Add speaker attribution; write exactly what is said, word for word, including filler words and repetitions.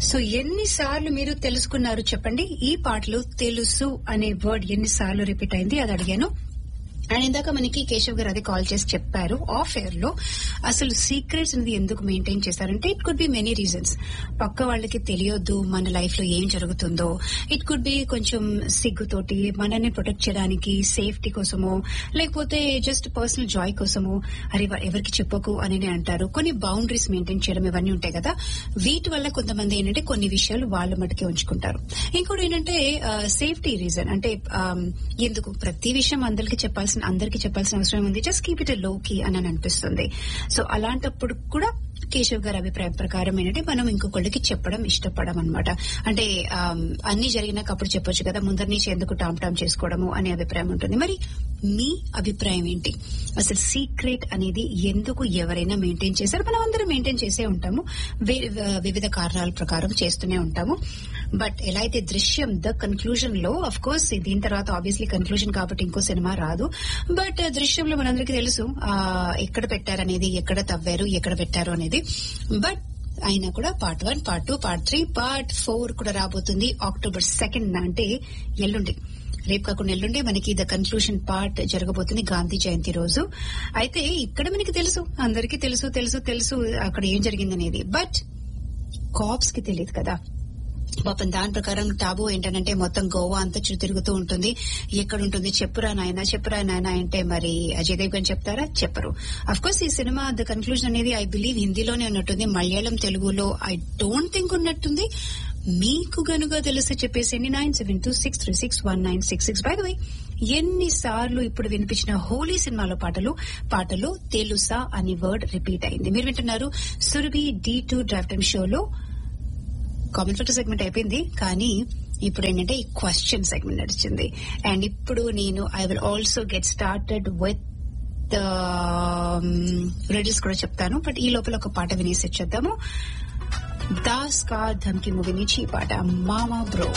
Speaker 1: So ఎన్నిసార్లు మీరు తెలుసుకున్నారు చెప్పండి? ఈ పాటలో తెలుసు అనే వర్డ్ ఎన్నిసార్లు రిపీట్ అయింది అది అడిగాను. అండ్ ఇందాక మనకి కేశవ్ గారు అదే కాల్ చేసి చెప్పారు ఆఫ్ ఎయిర్ లో అసలు సీక్రెట్స్ అనేది ఎందుకు మెయింటైన్ చేస్తారంటే it could be many reasons. పక్క వాళ్ళకి తెలియొద్దు మన లైఫ్ లో ఏం జరుగుతుందో, ఇట్ కుడ్ బి కొంచెం సిగ్గుతోటి మనల్ని ప్రొటెక్ట్ చేయడానికి, సేఫ్టీ కోసమో, లేకపోతే జస్ట్ పర్సనల్ జాయ్ కోసమో, అరే ఎవరికి చెప్పకు అని అంటారు. కొన్ని బౌండరీస్ మెయింటైన్ చేయడం ఇవన్నీ ఉంటాయి కదా. వీటి వల్ల కొంతమంది ఏంటంటే కొన్ని విషయాలు వాళ్ళ మటుకే ఉంచుకుంటారు. ఇంకోటి ఏంటంటే సేఫ్టీ రీజన్, అంటే ఎందుకు ప్రతి విషయం అందరికి చెప్పాల్సిన అందరికి చెప్పాల్సిన అవసరం ఉంది, జస్ట్ కీప్ ఇట్ లో కీ అని అనిపిస్తుంది. సో అలాంటప్పుడు కూడా కేశవ్ గారి అభిప్రాయం ప్రకారం ఏంటంటే మనం ఇంకొకళ్ళకి చెప్పడం ఇష్టపడం అనమాట. అంటే అన్ని జరిగినాక అప్పుడు చెప్పొచ్చు కదా, ముందర నుంచి ఎందుకు టామ్ టామ్ చేసుకోవడము అనే అభిప్రాయం ఉంటుంది. మరి మీ అభిప్రాయం ఏంటి? అసలు సీక్రెట్ అనేది ఎందుకు ఎవరైనా మెయింటైన్ చేశారు? మనం అందరం మెయింటైన్ చేసే ఉంటాము, వివిధ కారణాల ప్రకారం చేస్తూనే ఉంటాము. బట్ ఎలా అయితే దృశ్యం ద కన్క్లూజన్ లో, అఫ్ కోర్స్ దీని తర్వాత ఆబ్వియస్లీ కన్క్లూజన్ కాబట్టి ఇంకో సినిమా రాదు, బట్ దృశ్యంలో మనందరికీ తెలుసు ఎక్కడ పెట్టారనేది, ఎక్కడ తవ్వారు, ఎక్కడ పెట్టారు అనేది. బట్ అయినా కూడా part one, part two, part three, part four కూడా రాబోతుంది అక్టోబర్ సెకండ్, అంటే ఎల్లుండి, రేపు కాకుండా ఎల్లుండి మనకి ద కన్క్లూషన్ పార్ట్ జరగబోతుంది గాంధీ జయంతి రోజు. అయితే ఇక్కడ మనకి తెలుసు, అందరికీ తెలుసు తెలుసు తెలుసు అక్కడ ఏం జరిగిందనేది, బట్ కాప్స్ కి తెలియదు కదా. పాపం దాని ప్రకారం టాబు ఏంటంటే మొత్తం గోవా అంతా చుట్టూ తిరుగుతూ ఉంటుంది. ఎక్కడ ఉంటుంది చెప్పురా నాయన, చెప్పురా నాయన అంటే మరి అజయ్ దేవ్ గారు చెప్తారా? చెప్పరు. అఫ్ కోర్స్ ఈ సినిమా ద కన్క్లూజన్ అనేది ఐ బిలీవ్ హిందీలోనే ఉన్నట్టుంది, మలయాళం తెలుగులో ఐ డోంట్ థింక్ ఉన్నట్టుంది. మీకు గనుక తెలిస్తే చెప్పేసేయండి. Nine seven two six three six one nine six six by the way ఎన్నిసార్లు ఇప్పుడు వినిపించిన హోలీ సినిమాలో పాటలు పాటలు తెలుసా అని వర్డ్ రిపీట్ అయింది. మీరు వింటున్నారు Surabhi D two drive time షోలో. కామెంట్ ఫిల్టర్ సెగ్మెంట్ అయిపోయింది, కానీ ఇప్పుడు ఏంటంటే ఈ క్వశ్చన్ సెగ్మెంట్ నడిచింది. అండ్ ఇప్పుడు నేను I will also get started with riddles కూడా చెప్తాను. బట్ ఈ లోపల ఒక పాట వినేసి వచ్చేద్దాము. దాస్ కా ధమ్కి మూవీ నుంచి ఈ పాట మామా బ్రో.